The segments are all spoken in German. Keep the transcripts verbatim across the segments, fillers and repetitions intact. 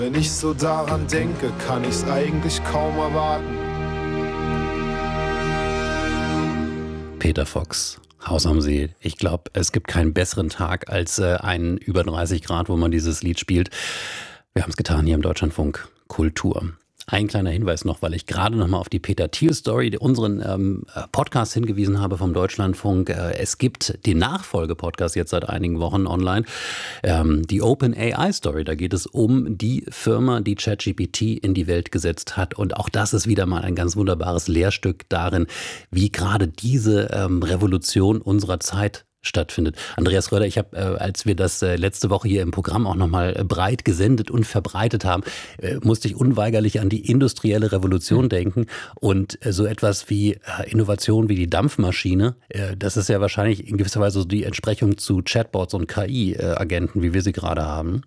Wenn ich so daran denke, kann ich's eigentlich kaum erwarten. Peter Fox, Haus am See. Ich glaube, es gibt keinen besseren Tag als äh, einen über dreißig Grad, wo man dieses Lied spielt. Wir haben es getan hier im Deutschlandfunk Kultur. Ein kleiner Hinweis noch, weil ich gerade noch mal auf die Peter Thiel-Story, unseren ähm, Podcast hingewiesen habe vom Deutschlandfunk. Äh, es gibt den Nachfolge-Podcast jetzt seit einigen Wochen online, ähm, die OpenAI-Story. Da geht es um die Firma, die ChatGPT in die Welt gesetzt hat. Und auch das ist wieder mal ein ganz wunderbares Lehrstück darin, wie gerade diese ähm, Revolution unserer Zeit stattfindet. Andreas Röder, ich habe, äh, als wir das äh, letzte Woche hier im Programm auch nochmal äh, breit gesendet und verbreitet haben, äh, musste ich unweigerlich an die industrielle Revolution mhm. denken und äh, so etwas wie äh, Innovation wie die Dampfmaschine, äh, das ist ja wahrscheinlich in gewisser Weise so die Entsprechung zu Chatbots und K I-Agenten, wie wir sie gerade haben.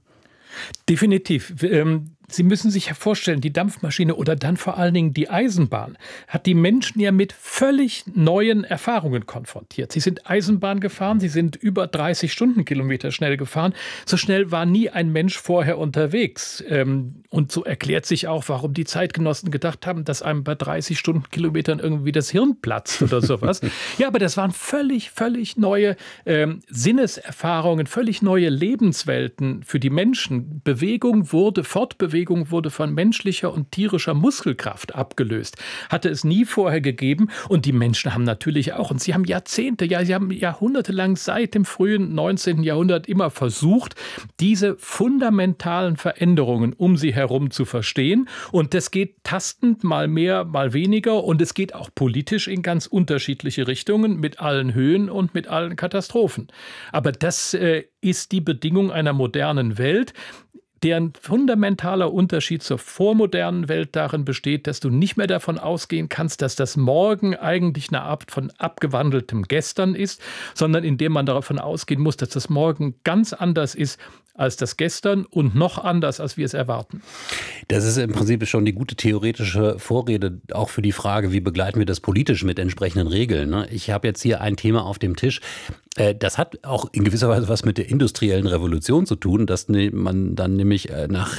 Definitiv. Ähm Sie müssen sich vorstellen, die Dampfmaschine oder dann vor allen Dingen die Eisenbahn hat die Menschen ja mit völlig neuen Erfahrungen konfrontiert. Sie sind Eisenbahn gefahren, sie sind über dreißig Stundenkilometer schnell gefahren. So schnell war nie ein Mensch vorher unterwegs. Und so erklärt sich auch, warum die Zeitgenossen gedacht haben, dass einem bei dreißig Stundenkilometern irgendwie das Hirn platzt oder sowas. Ja, aber das waren völlig, völlig neue ähm, Sinneserfahrungen, völlig neue Lebenswelten für die Menschen. Bewegung wurde, Fortbewegung wurde von menschlicher und tierischer Muskelkraft abgelöst. Hatte es nie vorher gegeben. Und die Menschen haben natürlich auch, und sie haben Jahrzehnte, ja, sie haben jahrhundertelang seit dem frühen neunzehnten Jahrhundert immer versucht, diese fundamentalen Veränderungen um sie herum zu verstehen. Und das geht tastend, mal mehr, mal weniger. Und es geht auch politisch in ganz unterschiedliche Richtungen, mit allen Höhen und mit allen Katastrophen. Aber das äh, ist die Bedingung einer modernen Welt, deren fundamentaler Unterschied zur vormodernen Welt darin besteht, dass du nicht mehr davon ausgehen kannst, dass das Morgen eigentlich eine Art von abgewandeltem Gestern ist, sondern indem man davon ausgehen muss, dass das Morgen ganz anders ist als das Gestern und noch anders, als wir es erwarten. Das ist im Prinzip schon die gute theoretische Vorrede auch für die Frage, wie begleiten wir das politisch mit entsprechenden Regeln. Ich habe jetzt hier ein Thema auf dem Tisch. Das hat auch in gewisser Weise was mit der industriellen Revolution zu tun, dass man dann nämlich nach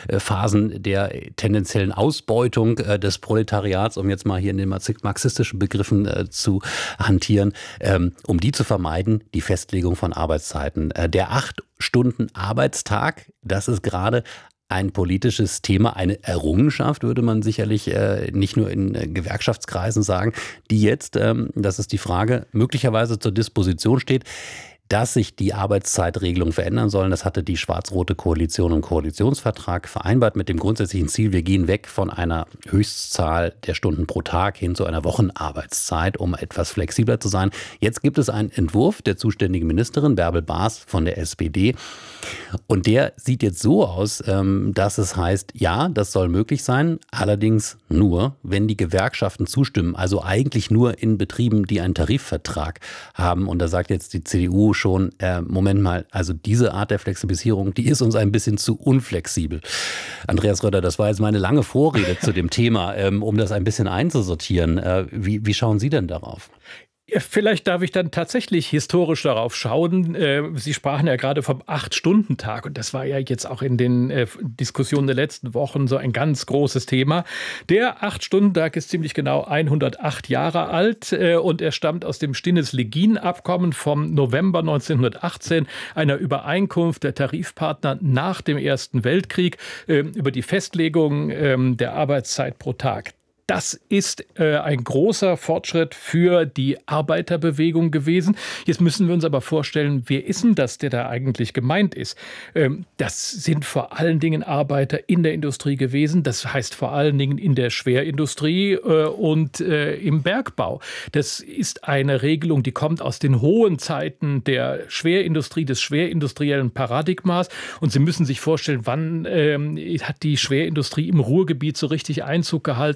Phasen der tendenziellen Ausbeutung des Proletariats, um jetzt mal hier in den marxistischen Begriffen zu hantieren, um die zu vermeiden, die Festlegung von Arbeitszeiten. Der acht Stunden Arbeitstag, das ist gerade ein politisches Thema, eine Errungenschaft, würde man sicherlich äh, nicht nur in äh, Gewerkschaftskreisen sagen, die jetzt, ähm, das ist die Frage, möglicherweise zur Disposition steht. Dass sich die Arbeitszeitregelungen verändern sollen, das hatte die schwarz-rote Koalition im Koalitionsvertrag vereinbart mit dem grundsätzlichen Ziel, wir gehen weg von einer Höchstzahl der Stunden pro Tag hin zu einer Wochenarbeitszeit, um etwas flexibler zu sein. Jetzt gibt es einen Entwurf der zuständigen Ministerin Bärbel Baas von der S P D und der sieht jetzt so aus, dass es heißt, ja, das soll möglich sein, allerdings nur, wenn die Gewerkschaften zustimmen, also eigentlich nur in Betrieben, die einen Tarifvertrag haben. Und da sagt jetzt die C D U schon, äh, Moment mal, also diese Art der Flexibilisierung, die ist uns ein bisschen zu unflexibel. Andreas Röder, das war jetzt meine lange Vorrede zu dem Thema, ähm, um das ein bisschen einzusortieren. Äh, wie, wie schauen Sie denn darauf? Vielleicht darf ich dann tatsächlich historisch darauf schauen. Sie sprachen ja gerade vom acht-Stunden-Tag und das war ja jetzt auch in den Diskussionen der letzten Wochen so ein ganz großes Thema. Der acht-Stunden-Tag ist ziemlich genau hundertacht Jahre alt und er stammt aus dem Stinnes-Legien-Abkommen vom November neunzehnhundertachtzehn, einer Übereinkunft der Tarifpartner nach dem Ersten Weltkrieg über die Festlegung der Arbeitszeit pro Tag. Das ist äh, ein großer Fortschritt für die Arbeiterbewegung gewesen. Jetzt müssen wir uns aber vorstellen, wer ist denn das, der da eigentlich gemeint ist? Ähm, das sind vor allen Dingen Arbeiter in der Industrie gewesen. Das heißt vor allen Dingen in der Schwerindustrie äh, und äh, im Bergbau. Das ist eine Regelung, die kommt aus den hohen Zeiten der Schwerindustrie, des schwerindustriellen Paradigmas. Und Sie müssen sich vorstellen, wann ähm, hat die Schwerindustrie im Ruhrgebiet so richtig Einzug gehalten, sagen wir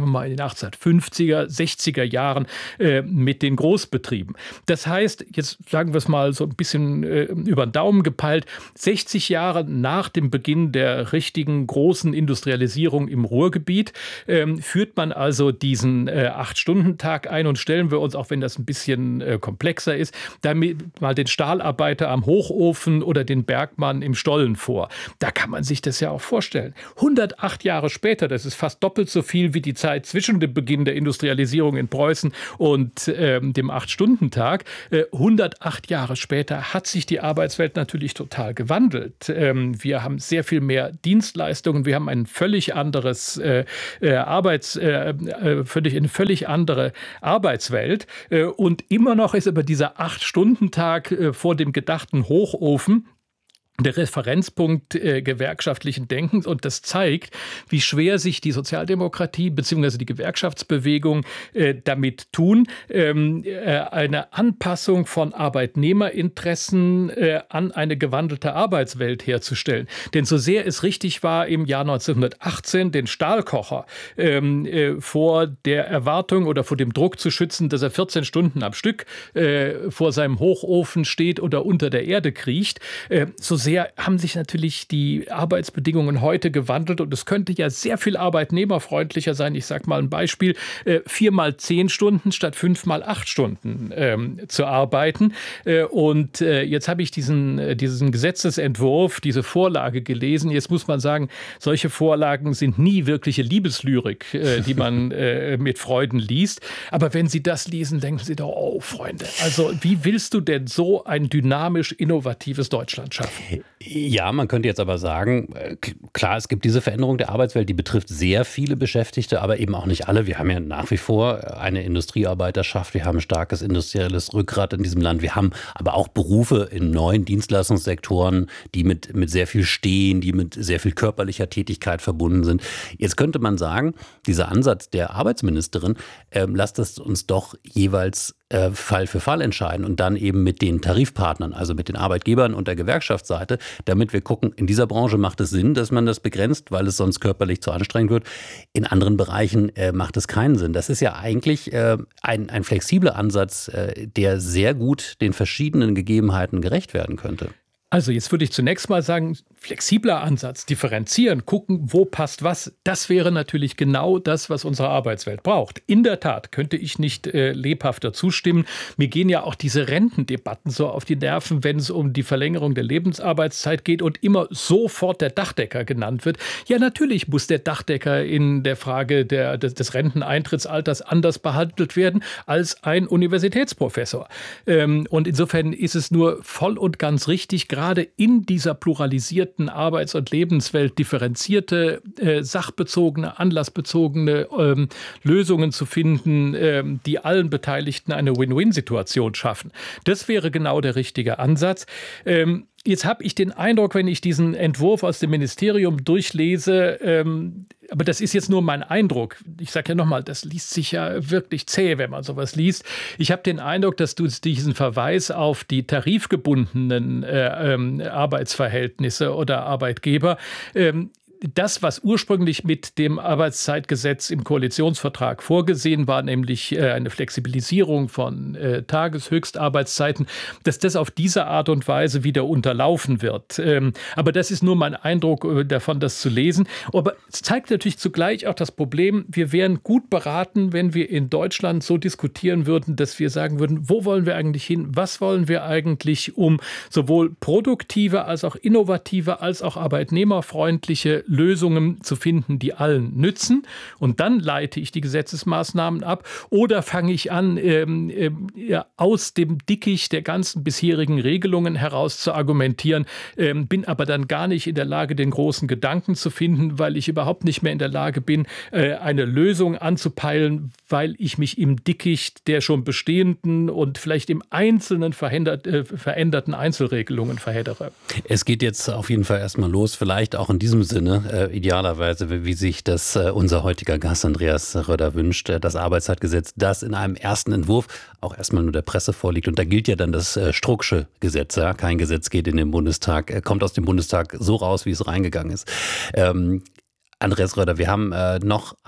wir mal in den achtzehnhundertfünfziger, sechziger Jahren äh, mit den Großbetrieben. Das heißt, jetzt sagen wir es mal so ein bisschen äh, über den Daumen gepeilt, sechzig Jahre nach dem Beginn der richtigen großen Industrialisierung im Ruhrgebiet äh, führt man also diesen äh, Acht-Stunden-Tag ein und stellen wir uns, auch wenn das ein bisschen äh, komplexer ist, damit mal den Stahlarbeiter am Hochofen oder den Bergmann im Stollen vor. Da kann man sich das ja auch vorstellen. hundertacht Jahre später, das ist fast doppelt so viel wie die Zeit zwischen dem Beginn der Industrialisierung in Preußen und ähm, dem Acht-Stunden-Tag. Äh, hundertacht Jahre später hat sich die Arbeitswelt natürlich total gewandelt. Ähm, wir haben sehr viel mehr Dienstleistungen, wir haben ein völlig anderes äh, äh, Arbeits, äh, äh, völlig, eine völlig andere Arbeitswelt. Äh, und immer noch ist aber dieser Acht-Stunden-Tag äh, vor dem gedachten Hochofen der Referenzpunkt äh, gewerkschaftlichen Denkens, und das zeigt, wie schwer sich die Sozialdemokratie bzw. die Gewerkschaftsbewegung äh, damit tun, ähm, äh, eine Anpassung von Arbeitnehmerinteressen äh, an eine gewandelte Arbeitswelt herzustellen. Denn so sehr es richtig war, im Jahr neunzehnhundertachtzehn den Stahlkocher ähm, äh, vor der Erwartung oder vor dem Druck zu schützen, dass er vierzehn Stunden am Stück äh, vor seinem Hochofen steht oder unter der Erde kriecht, äh, so sehr Sehr haben sich natürlich die Arbeitsbedingungen heute gewandelt und es könnte ja sehr viel arbeitnehmerfreundlicher sein. Ich sage mal ein Beispiel, äh, vier mal zehn Stunden statt fünf mal acht Stunden ähm, zu arbeiten. Äh, und äh, jetzt habe ich diesen, äh, diesen Gesetzesentwurf, diese Vorlage gelesen. Jetzt muss man sagen, solche Vorlagen sind nie wirkliche Liebeslyrik, äh, die man äh, mit Freuden liest. Aber wenn Sie das lesen, denken Sie doch, oh Freunde, also wie willst du denn so ein dynamisch innovatives Deutschland schaffen? Ja, man könnte jetzt aber sagen, klar, es gibt diese Veränderung der Arbeitswelt, die betrifft sehr viele Beschäftigte, aber eben auch nicht alle. Wir haben ja nach wie vor eine Industriearbeiterschaft, wir haben ein starkes industrielles Rückgrat in diesem Land, wir haben aber auch Berufe in neuen Dienstleistungssektoren, die mit, mit sehr viel Stehen, die mit sehr viel körperlicher Tätigkeit verbunden sind. Jetzt könnte man sagen, dieser Ansatz der Arbeitsministerin, äh, lasst es uns doch jeweils äh, Fall für Fall entscheiden und dann eben mit den Tarifpartnern, also mit den Arbeitgebern und der Gewerkschaftsseite, damit wir gucken, in dieser Branche macht es Sinn, dass man das begrenzt, weil es sonst körperlich zu anstrengend wird. In anderen Bereichen äh, macht es keinen Sinn. Das ist ja eigentlich äh, ein, ein flexibler Ansatz, äh, der sehr gut den verschiedenen Gegebenheiten gerecht werden könnte. Also jetzt würde ich zunächst mal sagen, flexibler Ansatz, differenzieren, gucken, wo passt was. Das wäre natürlich genau das, was unsere Arbeitswelt braucht. In der Tat könnte ich nicht äh, lebhafter zustimmen. Mir gehen ja auch diese Rentendebatten so auf die Nerven, wenn es um die Verlängerung der Lebensarbeitszeit geht und immer sofort der Dachdecker genannt wird. Ja, natürlich muss der Dachdecker in der Frage der, des, des Renteneintrittsalters anders behandelt werden als ein Universitätsprofessor. Ähm, und insofern ist es nur voll und ganz richtig, gerade in dieser pluralisierten Arbeits- und Lebenswelt differenzierte, äh, sachbezogene, anlassbezogene ähm, Lösungen zu finden, ähm, die allen Beteiligten eine Win-Win-Situation schaffen. Das wäre genau der richtige Ansatz. Ähm, Jetzt habe ich den Eindruck, wenn ich diesen Entwurf aus dem Ministerium durchlese, ähm, aber das ist jetzt nur mein Eindruck. Ich sage ja nochmal, das liest sich ja wirklich zäh, wenn man sowas liest. Ich habe den Eindruck, dass du diesen Verweis auf die tarifgebundenen äh, ähm, Arbeitsverhältnisse oder Arbeitgeber, ähm, das, was ursprünglich mit dem Arbeitszeitgesetz im Koalitionsvertrag vorgesehen war, nämlich äh, eine Flexibilisierung von äh, Tageshöchstarbeitszeiten, dass das auf diese Art und Weise wieder unterlaufen wird. Ähm, aber das ist nur mein Eindruck äh, davon, das zu lesen. Aber es zeigt natürlich zugleich auch das Problem, wir wären gut beraten, wenn wir in Deutschland so diskutieren würden, dass wir sagen würden, wo wollen wir eigentlich hin? Was wollen wir eigentlich, um sowohl produktive als auch innovative als auch arbeitnehmerfreundliche Lösungen zu finden, die allen nützen. Und dann leite ich die Gesetzesmaßnahmen ab. Oder fange ich an, ähm, äh, ja, aus dem Dickicht der ganzen bisherigen Regelungen heraus zu argumentieren, ähm, bin aber dann gar nicht in der Lage, den großen Gedanken zu finden, weil ich überhaupt nicht mehr in der Lage bin, äh, eine Lösung anzupeilen, weil ich mich im Dickicht der schon bestehenden und vielleicht im Einzelnen verändert, äh, veränderten Einzelregelungen verheddere. Es geht jetzt auf jeden Fall erstmal los, vielleicht auch in diesem Sinne, äh, idealerweise, wie sich das äh, unser heutiger Gast Andreas Röder wünscht, äh, das Arbeitszeitgesetz, das in einem ersten Entwurf auch erstmal nur der Presse vorliegt. Und da gilt ja dann das äh, Strucksche Gesetz. Ja? Kein Gesetz geht in den Bundestag, äh, kommt aus dem Bundestag so raus, wie es reingegangen ist. Ähm, Andreas Röder, wir haben äh, noch ein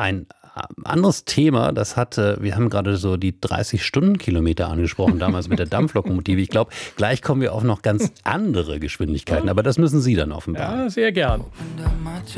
anderes Thema, das hatte, wir haben gerade so die dreißig Stundenkilometer angesprochen, damals mit der Dampflokomotive. Ich glaube, gleich kommen wir auf noch ganz andere Geschwindigkeiten, aber das müssen Sie dann offenbaren. Ja, sehr gern.